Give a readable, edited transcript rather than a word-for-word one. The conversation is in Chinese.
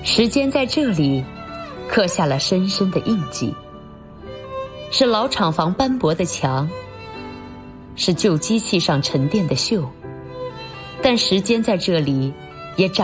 时间在这里刻下了深深的印记，是老厂房斑驳的墙，是旧机器上沉淀的锈，但时间在这里也